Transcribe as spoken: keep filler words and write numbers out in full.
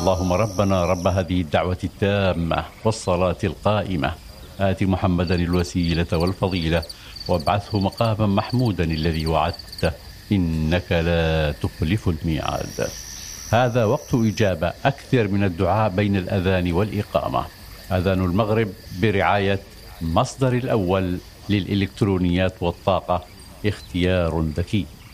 اللهم ربنا رب هذه الدعوة التامة والصلاة القائمة آت محمدا الوسيلة والفضيلة وابعثه مقاما محمودا الذي وعدته إنك لا تخلف الميعاد. هذا وقت إجابة، أكثر من الدعاء بين الأذان والإقامة. أذان المغرب برعاية مصدر الأول للإلكترونيات والطاقة، اختيار ذكي.